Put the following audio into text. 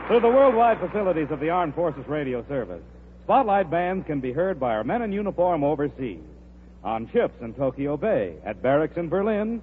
Through the worldwide facilities of the Armed Forces Radio Service, Spotlight bands can be heard by our men in uniform overseas, on ships in Tokyo Bay, at barracks in Berlin,